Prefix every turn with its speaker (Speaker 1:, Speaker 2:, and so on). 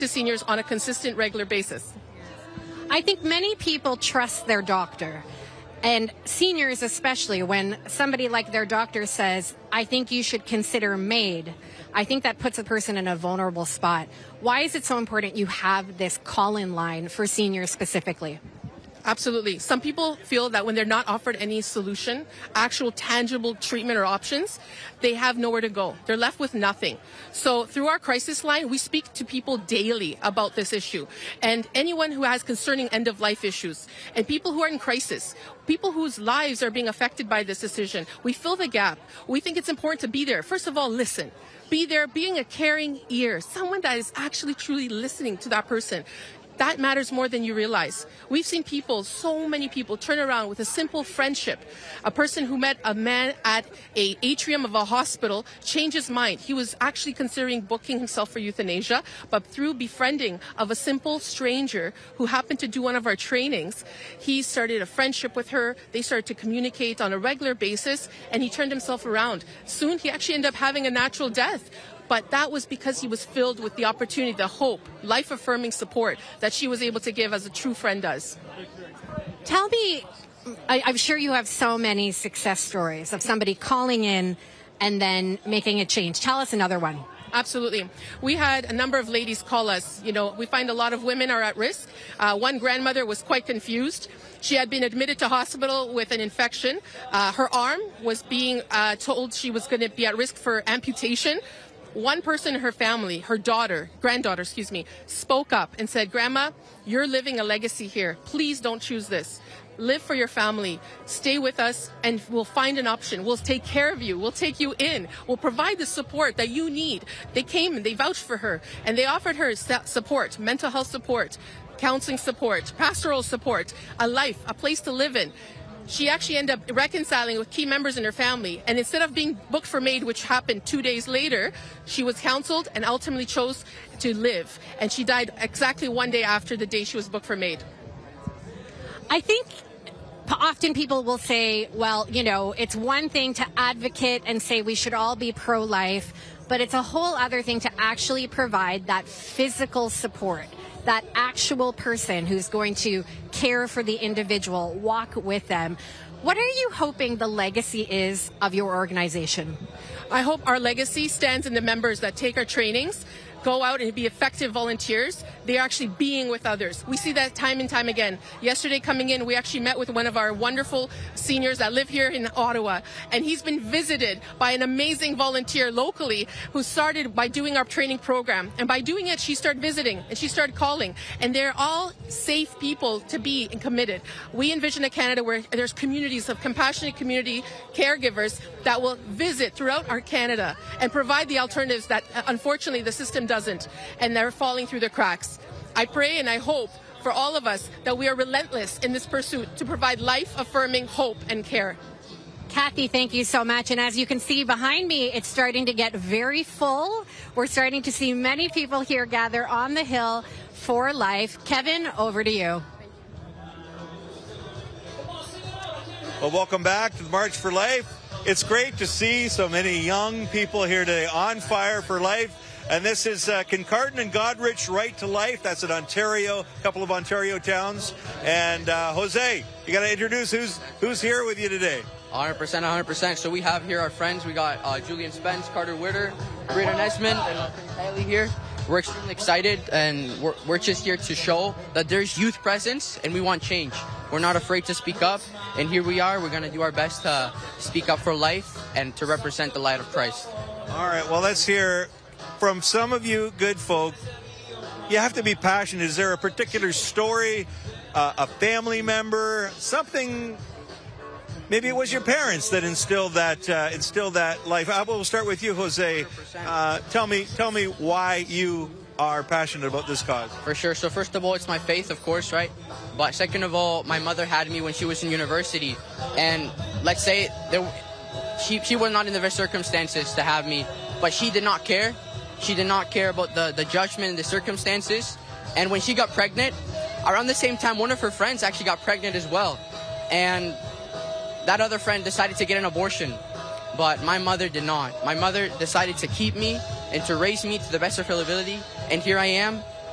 Speaker 1: to seniors on a consistent, regular basis.
Speaker 2: I think many people trust their doctor, and seniors especially, when somebody like their doctor says, I think you should consider MAID, I think that puts a person in a vulnerable spot. Why is it so important you have this call-in line for seniors specifically?
Speaker 1: Absolutely. Some people feel that when they're not offered any solution, actual tangible treatment or options, they have nowhere to go. They're left with nothing. So through our crisis line, we speak to people daily about this issue. And anyone who has concerning end-of-life issues and people who are in crisis, people whose lives are being affected by this decision, we fill the gap. We think it's important to be there. First of all, listen. Be there, being a caring ear, someone that is actually truly listening to that person. That matters more than you realize. We've seen people, so many people, turn around with a simple friendship. A person who met a man at an atrium of a hospital changed his mind. He was actually considering booking himself for euthanasia, but through befriending of a simple stranger who happened to do one of our trainings, he started a friendship with her. They started to communicate on a regular basis, and he turned himself around. Soon, he actually ended up having a natural death. But that was because he was filled with the opportunity, the hope, life-affirming support that she was able to give as a true friend does.
Speaker 2: Tell me, I'm sure you have so many success stories of somebody calling in and then making a change. Tell us another one.
Speaker 1: Absolutely. We had a number of ladies call us. You know, we find a lot of women are at risk. One grandmother was quite confused. She had been admitted to hospital with an infection. Her arm was being told she was going to be at risk for amputation. One person in her family, her granddaughter, spoke up and said, Grandma, you're living a legacy here. Please don't choose this. Live for your family. Stay with us and we'll find an option. We'll take care of you. We'll take you in. We'll provide the support that you need. They came and they vouched for her and they offered her support, mental health support, counseling support, pastoral support, a life, a place to live in. She actually ended up reconciling with key members in her family. And instead of being booked for MAID, which happened 2 days later, she was counseled and ultimately chose to live. And she died exactly 1 day after the day she was booked for MAID.
Speaker 2: I think often people will say, well, you know, it's one thing to advocate and say we should all be pro-life, but it's a whole other thing to actually provide that physical support, that actual person who's going to care for the individual, walk with them. What are you hoping the legacy is of your organization?
Speaker 1: I hope our legacy stands in the members that take our trainings, go out and be effective volunteers. They're actually being with others. We see that time and time again. Yesterday coming in, we actually met with one of our wonderful seniors that live here in Ottawa, and he's been visited by an amazing volunteer locally who started by doing our training program. And by doing it, she started visiting and she started calling. And they're all safe people to be and committed. We envision a Canada where there's communities of compassionate community caregivers that will visit throughout our Canada and provide the alternatives that unfortunately the system doesn't, and they're falling through the cracks. I pray and I hope for all of us that we are relentless in this pursuit to provide life-affirming hope and care.
Speaker 2: Kathy, thank you so much. And as you can see behind me, it's starting to get very full. We're starting to see many people here gather on the Hill for life. Kevin, over to you.
Speaker 3: Well, welcome back to the March for Life. It's great to see so many young people here today on fire for life. And this is Kincardine and Goderich Right to Life. That's in Ontario, a couple of Ontario towns. And Jose, you got to introduce who's here with you today.
Speaker 4: 100%. So we have here our friends. We got Julian Spence, Carter Witter, Brita Nesmond, and Kylie here. We're extremely excited, and we're just here to show that there's youth presence, and we want change. We're not afraid to speak up, and here we are. We're going to do our best to speak up for life and to represent the light of Christ.
Speaker 3: All right, well, let's hear from some of you good folk. You have to be passionate. Is there a particular story, a family member, something? Maybe it was your parents that instilled that life. We'll start with you, Jose. Tell me why you are passionate about this cause.
Speaker 4: For sure. So first of all, it's my faith, of course, right? But second of all, my mother had me when she was in university, and let's say she was not in the best circumstances to have me, but she did not care. She did not care about the judgment and the circumstances. And when she got pregnant, around the same time, one of her friends actually got pregnant as well. And that other friend decided to get an abortion. But my mother did not. My mother decided to keep me and to raise me to the best of her ability. And here I am.